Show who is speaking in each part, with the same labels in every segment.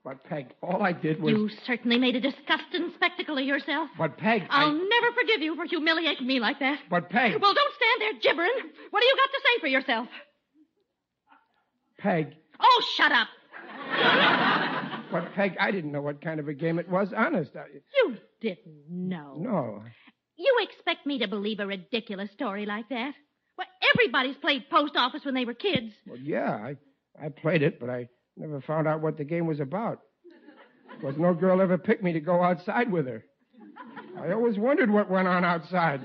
Speaker 1: But, Peg, all I did was...
Speaker 2: You certainly made a disgusting spectacle of yourself.
Speaker 1: But, Peg,
Speaker 2: I'll never forgive you for humiliating me like that.
Speaker 1: But, Peg...
Speaker 2: Well, don't stand there gibbering. What do you got to say for yourself?
Speaker 1: Peg...
Speaker 2: Oh, shut up.
Speaker 1: But, Peg, I didn't know what kind of a game it was, honest.
Speaker 2: You didn't know.
Speaker 1: No.
Speaker 2: You expect me to believe a ridiculous story like that? Well, everybody's played post office when they were kids.
Speaker 1: Well, yeah, I played it, but I never found out what the game was about. Because no girl ever picked me to go outside with her. I always wondered what went on outside.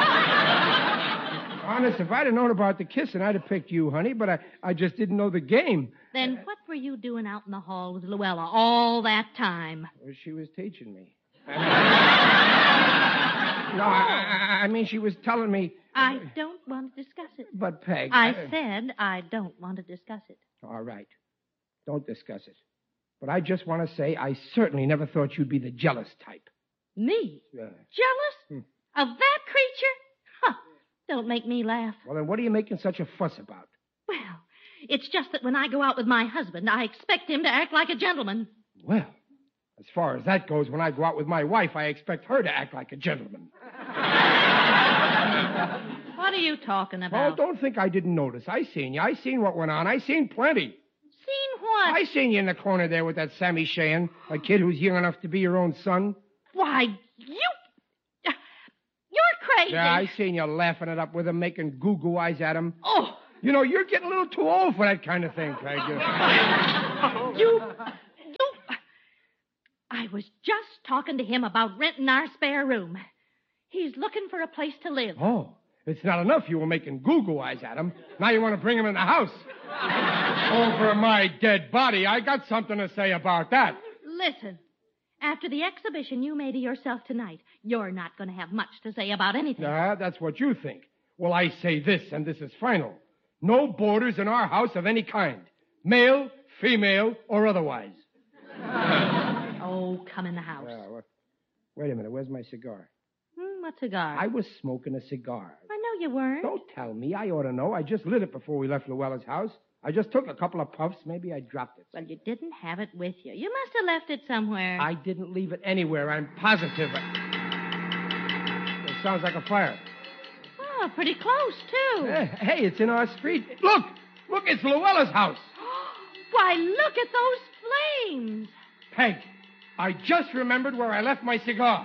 Speaker 1: Honest, if I'd have known about the kissing, I'd have picked you, honey, but I just didn't know the game.
Speaker 2: Then what were you doing out in the hall with Luella all that time?
Speaker 1: Well, she was teaching me. I mean, she was telling me...
Speaker 2: I don't want to discuss it.
Speaker 1: But, Peg...
Speaker 2: I said I don't want to discuss it.
Speaker 1: All right. Don't discuss it. But I just want to say I certainly never thought you'd be the jealous type.
Speaker 2: Me?
Speaker 1: Yeah.
Speaker 2: Jealous? Of that creature? Huh. Don't make me laugh.
Speaker 1: Well, then what are you making such a fuss about?
Speaker 2: Well, it's just that when I go out with my husband, I expect him to act like a gentleman.
Speaker 1: Well, as far as that goes, when I go out with my wife, I expect her to act like a gentleman.
Speaker 2: What are you talking about?
Speaker 1: Oh, don't think I didn't notice. I seen you. I seen what went on. I seen plenty.
Speaker 2: Seen what?
Speaker 1: I seen you in the corner there with that Sammy Sheehan, a kid who's young enough to be your own son.
Speaker 2: Why, you're crazy.
Speaker 1: Yeah, I seen you laughing it up with him, making goo-goo eyes at him.
Speaker 2: Oh.
Speaker 1: You know, you're getting a little too old for that kind of thing, Peg.
Speaker 2: I was just talking to him about renting our spare room. He's looking for a place to live.
Speaker 1: Oh, it's not enough you were making goo-goo eyes at him. Now you want to bring him in the house. Over my dead body. I got something to say about that.
Speaker 2: Listen, after the exhibition you made of yourself tonight, you're not going to have much to say about anything.
Speaker 1: That's what you think. Well, I say this, and this is final. No boarders in our house of any kind. Male, female, or otherwise.
Speaker 2: Oh, come in the house.
Speaker 1: Wait a minute. Where's my cigar?
Speaker 2: What cigar?
Speaker 1: I was smoking a cigar.
Speaker 2: I know you weren't.
Speaker 1: Don't tell me. I ought to know. I just lit it before we left Luella's house. I just took a couple of puffs. Maybe I dropped it.
Speaker 2: Well, you didn't have it with you. You must have left it somewhere.
Speaker 1: I didn't leave it anywhere. I'm positive. It sounds like a fire.
Speaker 2: Oh, pretty close, too.
Speaker 1: Hey, it's in our street. Look, it's Luella's house.
Speaker 2: Why, look at those flames.
Speaker 1: Peg, I just remembered where I left my cigar.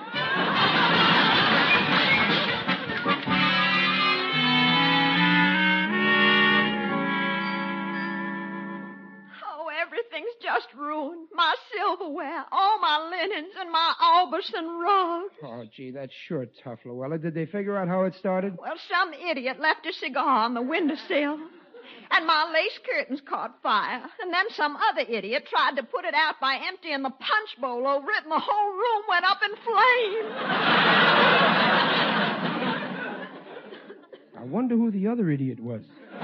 Speaker 3: Everything's just ruined. My silverware, all my linens, and my Alberson rug.
Speaker 1: Oh, gee, that's sure tough, Luella. Did they figure out how it started?
Speaker 3: Well, some idiot left a cigar on the windowsill. And my lace curtains caught fire. And then some other idiot tried to put it out by emptying the punch bowl over it, and the whole room went up in flames.
Speaker 1: I wonder who the other idiot was.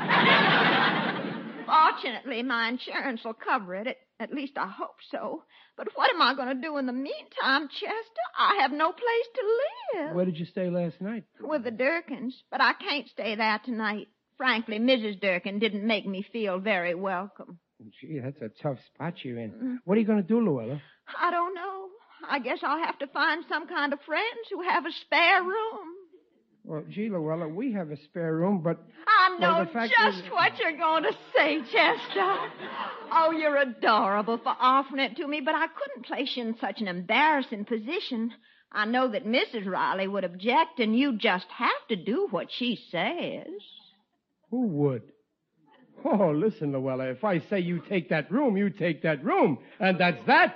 Speaker 3: Fortunately, my insurance will cover it. At least I hope so. But what am I going to do in the meantime, Chester? I have no place to live.
Speaker 1: Where did you stay last night?
Speaker 3: With the Durkins. But I can't stay there tonight. Frankly, Mrs. Durkin didn't make me feel very welcome.
Speaker 1: Gee, that's a tough spot you're in. What are you going to do, Luella?
Speaker 3: I don't know. I guess I'll have to find some kind of friends who have a spare room.
Speaker 1: Well, gee, Luella, we have a spare room, but...
Speaker 3: I know
Speaker 1: well, the fact
Speaker 3: just what you're going to say, Chester. Oh, you're adorable for offering it to me, but I couldn't place you in such an embarrassing position. I know that Mrs. Riley would object, and you just have to do what she says.
Speaker 1: Who would? Oh, listen, Luella, if I say you take that room, you take that room, and that's that.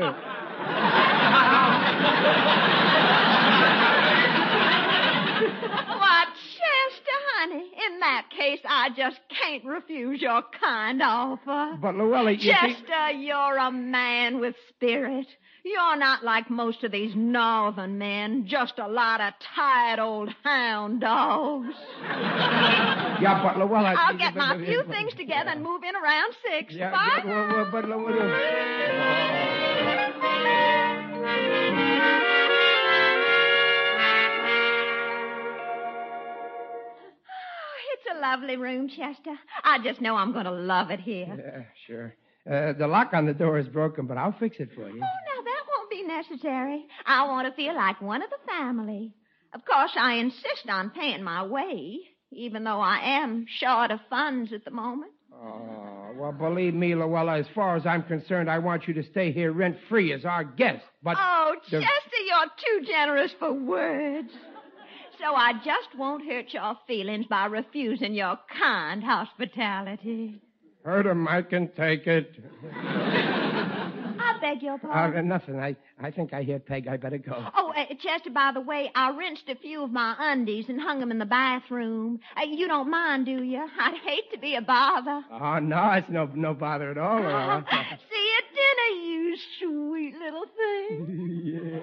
Speaker 3: Why, Chester, honey, in that case, I just can't refuse your kind offer.
Speaker 1: But, Luella,
Speaker 3: Chester, you're a man with spirit. You're not like most of these northern men, just a lot of tired old hound dogs.
Speaker 1: Yeah, but, Luella...
Speaker 3: I'll get my few things together and move in around 6.
Speaker 1: Yeah,
Speaker 3: Bye.
Speaker 1: but, Luella...
Speaker 3: It's a lovely room, Chester. I just know I'm going to love it here.
Speaker 1: Yeah, sure. The lock on the door is broken, but I'll fix it for you.
Speaker 3: Oh, now, that won't be necessary. I want to feel like one of the family. Of course, I insist on paying my way, even though I am short of funds at the moment.
Speaker 1: Oh, well, believe me, Luella, as far as I'm concerned, I want you to stay here rent-free as our guest. But
Speaker 3: Oh, Chester, you're too generous for words. So I just won't hurt your feelings by refusing your kind hospitality.
Speaker 1: Hurt him, I can take it.
Speaker 3: I beg your pardon.
Speaker 1: Nothing. I think I hear Peg. I better go.
Speaker 3: Oh, Chester, by the way, I rinsed a few of my undies and hung them in the bathroom. You don't mind, do you? I'd hate to be a bother.
Speaker 1: Oh, no, it's no bother at all, Luella.
Speaker 3: See you at dinner, you sweet little thing.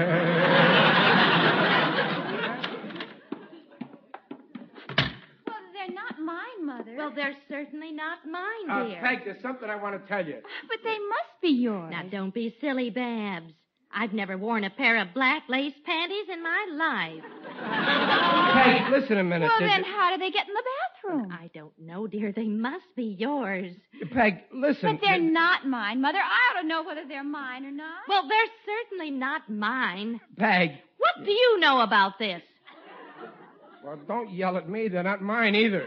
Speaker 2: Well, they're not mine, Mother. Well, they're certainly not mine, dear.
Speaker 1: Peg, there's something I want to tell you.
Speaker 2: But they must be yours. Now, don't be silly, Babs. I've never worn a pair of black lace panties in my life.
Speaker 1: Peg, listen a minute.
Speaker 2: Well, then how do they get in the bathroom? I don't know, dear. They must be yours.
Speaker 1: Peg, listen.
Speaker 2: But they're not mine, Mother. I ought to know whether they're mine or not. Well, they're certainly not mine.
Speaker 1: Peg.
Speaker 2: What do you know about this?
Speaker 1: Well, don't yell at me. They're not mine either.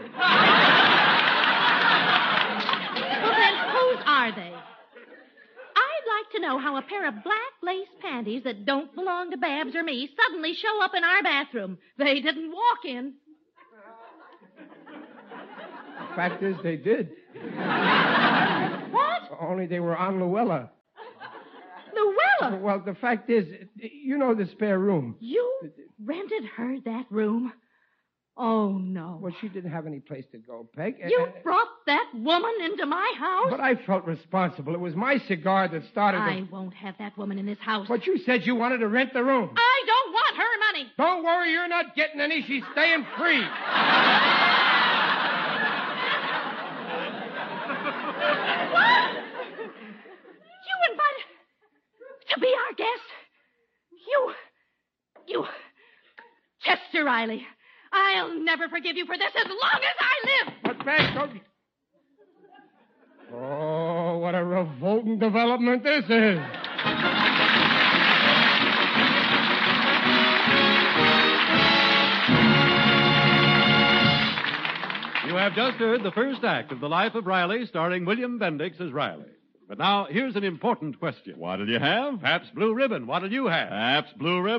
Speaker 2: Well, then whose are they? I'd like to know how a pair of black lace panties that don't belong to Babs or me suddenly show up in our bathroom. They didn't walk in.
Speaker 1: The fact is, they did.
Speaker 2: What?
Speaker 1: Only they were on Luella.
Speaker 2: Luella?
Speaker 1: Well, the fact is, you know the spare room.
Speaker 2: You rented her that room? Oh, no.
Speaker 1: Well, she didn't have any place to go, Peg.
Speaker 2: You brought that woman into my house?
Speaker 1: But I felt responsible. It was my cigar that started
Speaker 2: I won't have that woman in this house.
Speaker 1: But you said you wanted to rent the room.
Speaker 2: I don't want her money.
Speaker 1: Don't worry, you're not getting any. She's staying free.
Speaker 2: What? You invited to be our guest? You... Chester Riley. I'll never forgive you for this as long as I live.
Speaker 1: But, Peg, don't... Oh, what a revolting development this is.
Speaker 4: You have just heard the first act of The Life of Riley, starring William Bendix as Riley. But now, here's an important question.
Speaker 5: What'll you have?
Speaker 4: Pabst Blue Ribbon. What'll you have?
Speaker 5: Pabst Blue Ribbon.